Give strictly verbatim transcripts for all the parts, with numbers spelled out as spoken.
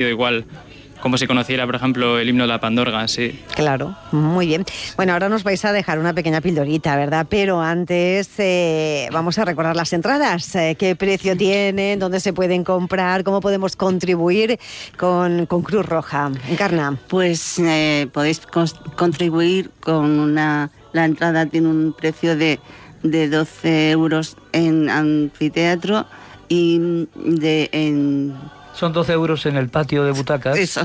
igual como si conociera, por ejemplo, el himno de la Pandorga, sí. Claro, muy bien. Bueno, ahora nos vais a dejar una pequeña pildorita, ¿verdad? Pero antes eh, vamos a recordar las entradas. Eh, ¿Qué precio tienen? ¿Dónde se pueden comprar? ¿Cómo podemos contribuir con, con Cruz Roja? Encarna. Pues eh, podéis cons- contribuir con una... La entrada tiene un precio de, de doce euros en anfiteatro y de... En, Son doce euros en el patio de butacas. Eso.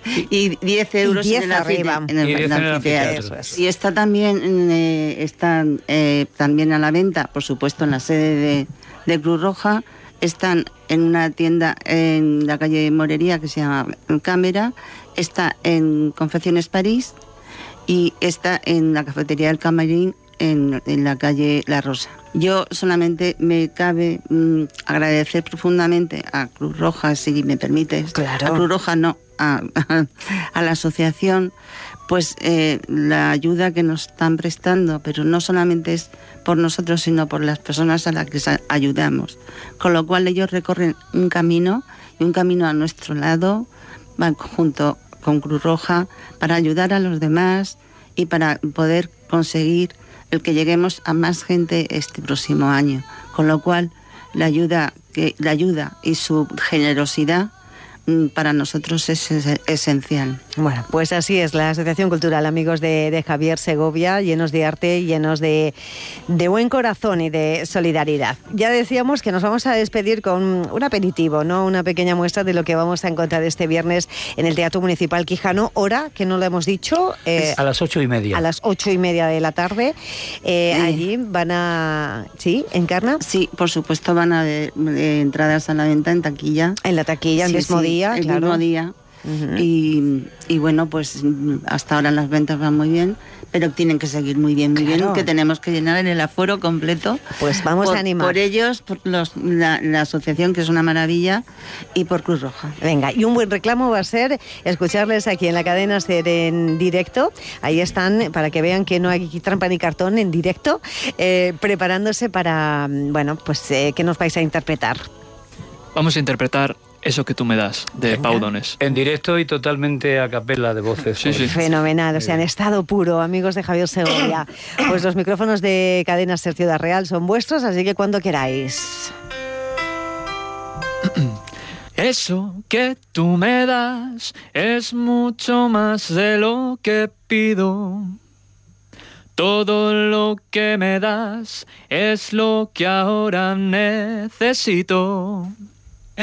Y diez euros y diez en el, arriba. En el, y en el anfiteatro. Eso es. Y está también, eh, está, eh, también a la venta, por supuesto, en la sede de, de Cruz Roja. Están en una tienda en la calle Morería que se llama Cámara. Está en Confecciones París y está en la cafetería del Camarín en, en la calle La Rosa. Yo solamente me cabe mmm, agradecer profundamente a Cruz Roja, si me permites. Claro. A Cruz Roja no, a, a, a la asociación, pues eh, la ayuda que nos están prestando, pero no solamente es por nosotros, sino por las personas a las que ayudamos. Con lo cual ellos recorren un camino, y un camino a nuestro lado, van junto con Cruz Roja, para ayudar a los demás y para poder conseguir el que lleguemos a más gente este próximo año, con lo cual la ayuda, que, la ayuda y su generosidad para nosotros es esencial. Bueno, pues así es la Asociación Cultural Amigos de, de Javier Segovia, llenos de arte, llenos de, de buen corazón y de solidaridad. Ya decíamos que nos vamos a despedir con un aperitivo, ¿no? Una pequeña muestra de lo que vamos a encontrar este viernes en el Teatro Municipal Quijano. Hora, que no lo hemos dicho. Eh, a las ocho y media. A las ocho y media de la tarde. Eh, eh. Allí van a... ¿Sí? ¿Encarna? Sí, por supuesto van a haber eh, entradas a la venta en taquilla. En la taquilla, el sí, mismo sí. día. El claro. mismo día. Uh-huh. y, y bueno, pues hasta ahora las ventas van muy bien, pero tienen que seguir muy bien, muy claro. bien, que tenemos que llenar en el aforo completo. Pues vamos por, a animar. Por ellos, por los, la, la asociación, que es una maravilla, y por Cruz Roja. Venga, y un buen reclamo va a ser escucharles aquí en la cadena SER en directo. Ahí están, para que vean que no hay trampa ni cartón, en directo, eh, preparándose para, bueno, pues eh, ¿qué nos vais a interpretar? Vamos a interpretar Eso que tú me das, de Venga. Pau Donés. En directo y totalmente a capela de voces. Sí, sí. Fenomenal, o sea, en estado puro, amigos de Javier Segovia. Pues los micrófonos de Cadena SER Ciudad Real son vuestros, así que cuando queráis. Eso que tú me das es mucho más de lo que pido. Todo lo que me das es lo que ahora necesito.